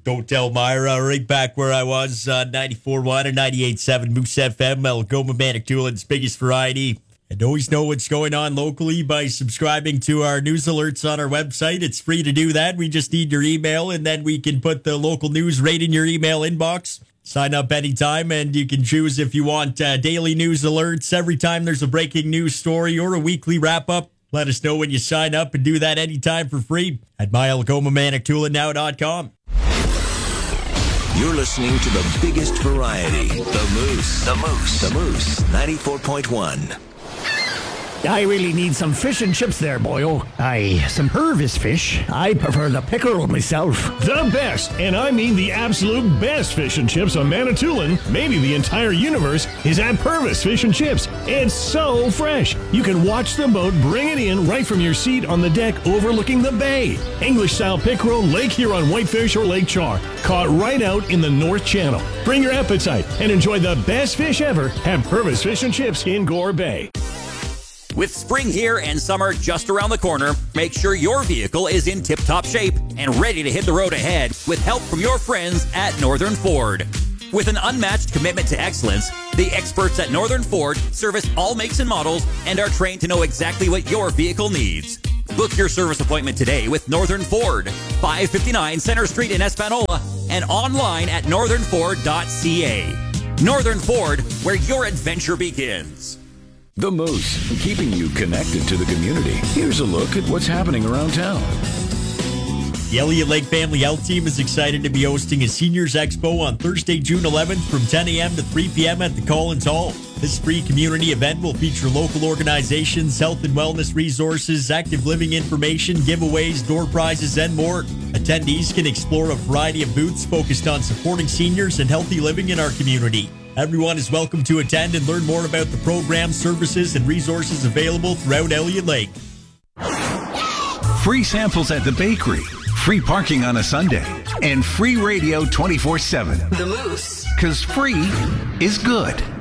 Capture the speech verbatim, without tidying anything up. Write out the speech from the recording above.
Don't tell Myra, right back where I was, uh, ninety-four point one and ninety-eight point seven Moose F M, Algoma Manitoulin's biggest variety. And always know what's going on locally by subscribing to our news alerts on our website. It's free to do that. We just need your email, and then we can put the local news right in your email inbox. Sign up anytime, and you can choose if you want uh, daily news alerts every time there's a breaking news story or a weekly wrap-up. Let us know when you sign up and do that anytime for free at my algoma manitoulin now dot com. You're listening to the biggest variety, The Moose. The Moose. The Moose, ninety-four point one. I really need some fish and chips there, boyo. Aye, some Purvis fish. I prefer the pickerel myself. The best, and I mean the absolute best fish and chips on Manitoulin, maybe the entire universe, is at Purvis Fish and Chips. It's so fresh. You can watch the boat bring it in right from your seat on the deck overlooking the bay. English-style pickerel, Lake Huron whitefish, or Lake Char, caught right out in the North Channel. Bring your appetite and enjoy the best fish ever at Purvis Fish and Chips in Gore Bay. With spring here and summer just around the corner, make sure your vehicle is in tip-top shape and ready to hit the road ahead with help from your friends at Northern Ford. With an unmatched commitment to excellence, the experts at Northern Ford service all makes and models and are trained to know exactly what your vehicle needs. Book your service appointment today with Northern Ford, five fifty-nine Center Street in Espanola, and online at northern ford dot c a. Northern Ford, where your adventure begins. The Moose, keeping you connected to the community. Here's a look at what's happening around town. The Elliott Lake Family Health Team is excited to be hosting a Seniors Expo on Thursday, June eleventh from ten a.m. to three p.m. at the Collins Hall. This free community event will feature local organizations, health and wellness resources, active living information, giveaways, door prizes, and more. Attendees can explore a variety of booths focused on supporting seniors and healthy living in our community. Everyone is welcome to attend and learn more about the program, services, and resources available throughout Elliott Lake. Free samples at the bakery, free parking on a Sunday, and free radio twenty-four seven. The Moose. Because free is good.